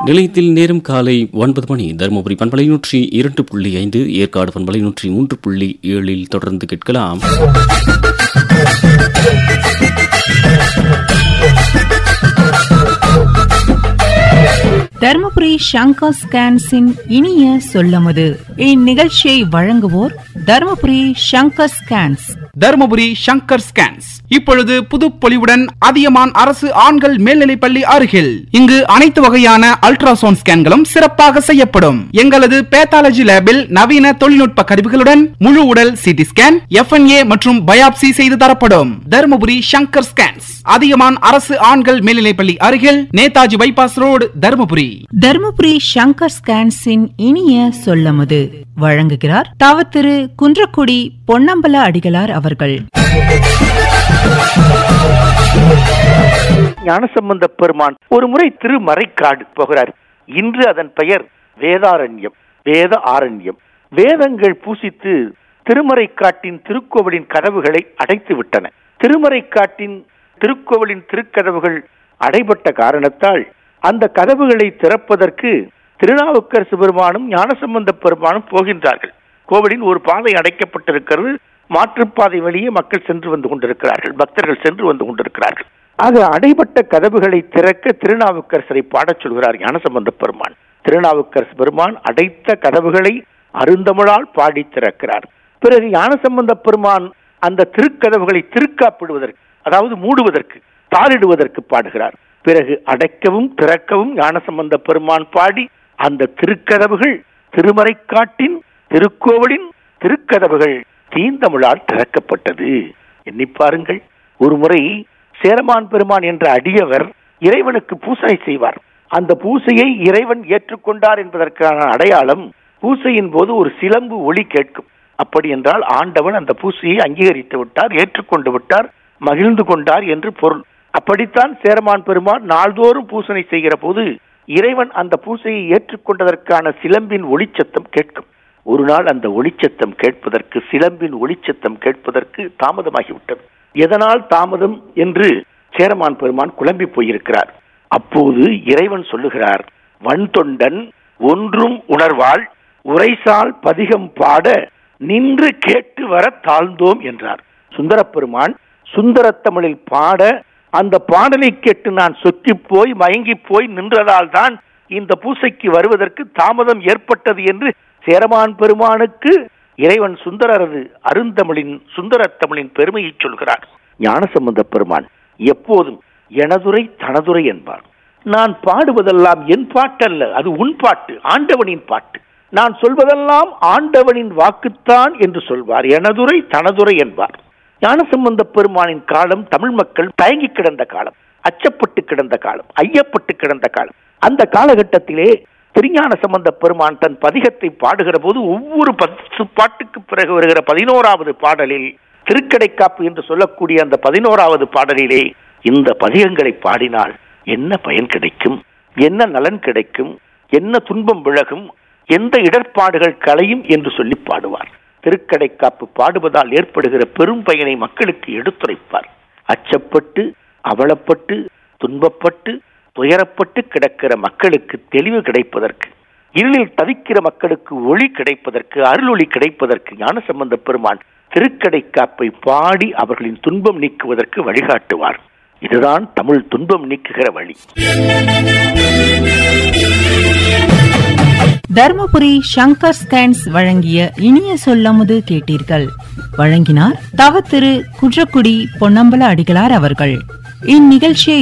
நிலையத்தில் நேரம் காலை 9 மணி. தருமபுரி பண்பலை 102.5, ஏற்காடு பண்பலை 103.7 தொடர்ந்து கேட்கலாம். தர்மபுரி சங்கர் ஸ்கேன்ஸின் இனிய சொல்லமுது. இந்நிகழ்ச்சியை வழங்குவோர் தர்மபுரி சங்கர் ஸ்கேன்ஸ். தர்மபுரி சங்கர் ஸ்கேன்ஸ் இப்பொழுது புதுப்பொலிவுடன் அதியமான் அரசு ஆண்கள் மேல்நிலைப்பள்ளி அருகில். இங்கு அனைத்து வகையான அல்ட்ராசவுண்ட் ஸ்கேன்களும் சிறப்பாக செய்யப்படும். எங்களது பேத்தாலஜி லேபில் நவீன தொழில்நுட்ப கருவிகளுடன் முழு உடல் சிடி ஸ்கேன், FNA மற்றும் பயாப்சி செய்து தரப்படும். தர்மபுரி சங்கர் ஸ்கேன்ஸ், அதியமான் அரசு ஆண்கள் மேல்நிலைப்பள்ளி அருகில், நேதாஜி பைபாஸ் ரோடு, தர்மபுரி. தர்மபுரி சங்கர் ஸ்கேன்ஸின் இனிய சொல்லமுது வழங்குகிறார் தவத்திரு குன்றக்குடி பொன்னம்பல அடிகளார் அவர்கள். ஞானசம்பந்த பெருமான் ஒரு முறை திருமறைக்காடு போகிறார். இன்று அதன் பெயர் வேதாரண்யம், வேத ஆரண்யம். வேதங்கள் பூசித்து திருமறைக்காட்டின் திருக்கோவிலின் கதவுகளை அடைத்து விட்டன. திருமறைக்காட்டின் திருக்கோவிலின் திருக்கதவுகள் அடைபட்ட காரணத்தால் அந்த கதவுகளை திறப்பதற்கு திருநாவுக்கரசு பெருமானும் ஞானசம்பந்த பெருமானும் போகின்றார்கள். கோவிலின் ஒரு பாதை அடைக்கப்பட்டிருக்கிறது. மாற்றுப்பாதை வழியே மக்கள் சென்று வந்து கொண்டிருக்கிறார்கள், பக்தர்கள் சென்று வந்து கொண்டிருக்கிறார்கள். ஆக அடைபட்ட கதவுகளை திறக்க திருநாவுக்கரசரை பாடச் சொல்கிறார் ஞானசம்பந்த பெருமான். திருநாவுக்கரசு பெருமான் அடைத்த கதவுகளை அருந்தமிழால் பாடி திறக்கிறார். பிறகு ஞானசம்பந்த பெருமான் அந்த திருக்கதவுகளை திருக்காப்பிடுவதற்கு, அதாவது மூடுவதற்கு, தாளிடுவதற்கு பாடுகிறார். பிறகு அடைக்கவும் திறக்கவும் ஞானசம்பந்த பெருமான் பாடி அந்த திருக்கதவுகள் திருமறைக்காட்டின் திருக்கோவிலின் திருக்கதவுகள் தீந்தமிழால் திறக்கப்பட்டது. எண்ணி பாருங்கள். ஒரு முறை சேரமான் பெருமான் என்ற அடியவர் இறைவனுக்கு பூசை செய்வார். அந்த பூசையை இறைவன் ஏற்றுக்கொண்டார் என்பதற்கான அடையாளம் பூசையின் போது ஒரு சிலம்பு ஒலி கேட்கும். அப்படி என்றால் ஆண்டவன் அந்த பூசையை அங்கீகரித்து விட்டார், ஏற்றுக்கொண்டு விட்டார், மகிழ்ந்து கொண்டார் என்று பொருள். அப்படித்தான் சேரமான் பெருமான் நாள்தோறும் பூசனை செய்கிற போது இறைவன் அந்த பூசையை ஏற்றுக்கொண்டதற்கான சிலம்பின் ஒளிச்சத்தம் கேட்கும். ஒரு நாள் அந்த ஒளிச்சத்தம் கேட்பதற்கு, சிலம்பின் ஒளிச்சத்தம் கேட்பதற்கு தாமதமாகிவிட்டது. எதனால் தாமதம் என்று சேரமான் பெருமான் குழம்பி போயிருக்கிறார். அப்போது இறைவன் சொல்லுகிறார், வன்தொண்டன் ஒன்றும் உணர்வாள் உரைசால் பதிகம் பாட நின்று கேட்டு வர தாழ்ந்தோம் என்றார். சுந்தரப்பெருமான் சுந்தரத்தமிழில் பாட அந்த பாடலை கேட்டு நான் சொக்கி போய் மயங்கி போய் நின்றதால் தான் இந்த பூசைக்கு வருவதற்கு தாமதம் ஏற்பட்டது என்று சேரமான் பெருமானுக்கு இறைவன் சுந்தரரது அருந்தமிழின் சுந்தரத்தமிழின் பெருமையை சொல்கிறார். ஞானசம்பந்த பெருமான் எப்போதும் எனதுரை தனதுரை என்பார். நான் பாடுவதெல்லாம் என் பாட்டல்ல, அது உன் பாட்டு, ஆண்டவனின் பாட்டு. நான் சொல்வதெல்லாம் ஆண்டவனின் வாக்குத்தான் என்று சொல்வார். எனதுரை தனதுரை என்பார். ஞானசம்பந்த பெருமானின் காலம் தமிழ் மக்கள் தயங்கி கிடந்த காலம், அச்சப்பட்டு கிடந்த காலம், ஐயப்பட்டு கிடந்த காலம். அந்த காலகட்டத்திலே திருஞான சம்பந்த பெருமான் தன் பதிகத்தை பாடுகிற போது ஒவ்வொரு 10 பாட்டுக்கு பிறகு வருகிற 11வது பாடலில் திருக்கடைக்காப்பு என்று சொல்லக்கூடிய அந்த 11வது பாடலிலே இந்த பதிகங்களை பாடினால் என்ன பயன் கிடைக்கும், என்ன நலன் கிடைக்கும், என்ன துன்பம் விலகும், எந்த இடர்பாடுகள் களையும் என்று சொல்லி பாடுவார். திருக்கடைக்காப்பு பாடுவதால் ஏற்படுகிற பெரும் பயனை மக்களுக்கு எடுத்துரைப்பார். அச்சப்பட்டு அவலப்பட்டு துன்பப்பட்டு துயரப்பட்டு கிடக்கிற மக்களுக்கு தெளிவு கிடைப்பதற்கு, இருளில் தவிக்கிற மக்களுக்கு ஒளி கிடைப்பதற்கு, அருளொளி கிடைப்பதற்கு ஞானசம்பந்த பெருமான் திருக்கடைக்காப்பை பாடி அவர்களின் துன்பம் நீக்குவதற்கு வழிகாட்டுவார். இதுதான் தமிழ் துன்பம் நீக்குகிற வழி. தர்மபுரி சங்கர் ஸ்கேன்ஸ் வழங்கிய இனிய சொல்லமுது கேட்டீர்கள். வழங்கினார் தவத்திரு குன்றக்குடி பொன்னம்பல அடிகளார் அவர்கள். இந்நிகழ்ச்சியை